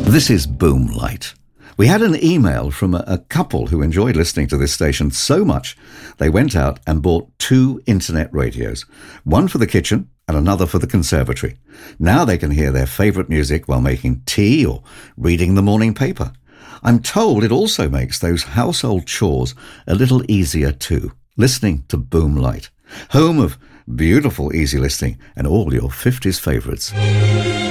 This is Boomlight. We had an email from a couple who enjoyed listening to this station so much they went out and bought 2 internet radios, one for the kitchen and another for the conservatory. Now they can hear their favourite music while making tea or reading the morning paper. I'm told it also makes those household chores a little easier too, listening to Boomlight, home of beautiful easy listening and all your 50s favourites.